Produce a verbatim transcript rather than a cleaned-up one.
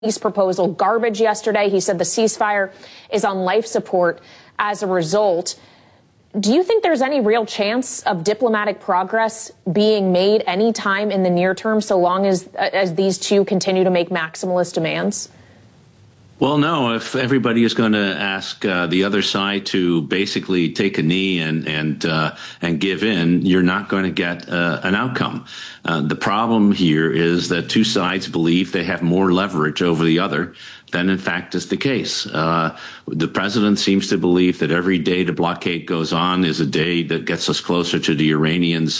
peace proposal garbage yesterday. He said the ceasefire is on life support as a result. Do you think there's any real chance of diplomatic progress being made anytime in the near term, so long as as these two continue to make maximalist demands? Well, no, if everybody is going to ask uh, the other side to basically take a knee and and uh, and give in, you're not going to get uh, an outcome. Uh, the problem here is that two sides believe they have more leverage over the other than in fact is the case. Uh, the president seems to believe that every day the blockade goes on is a day that gets us closer to the Iranians